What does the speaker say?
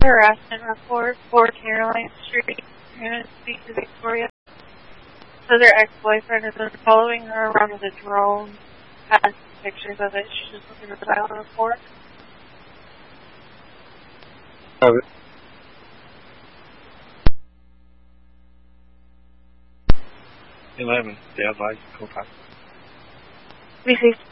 harassment report for Caroline Street. I'm going to speak to Victoria. So their ex-boyfriend has been following her around with a drone, has pictures of it. She's just looking to file a report. Oh. 11, the advice, contact. Received.